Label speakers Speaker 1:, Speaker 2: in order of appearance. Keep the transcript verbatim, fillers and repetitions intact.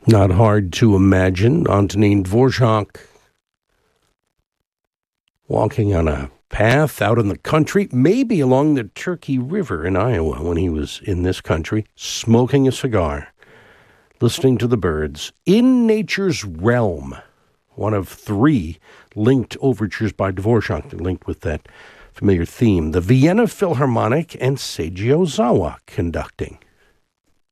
Speaker 1: Not hard to imagine Antonin Dvorak walking on a path out in the country, maybe along the Turkey River in Iowa when he was in this country, smoking a cigar, listening to the birds, in nature's realm. One of three linked overtures by Dvorak, linked with that familiar theme. The Vienna Philharmonic and Seiji Ozawa conducting.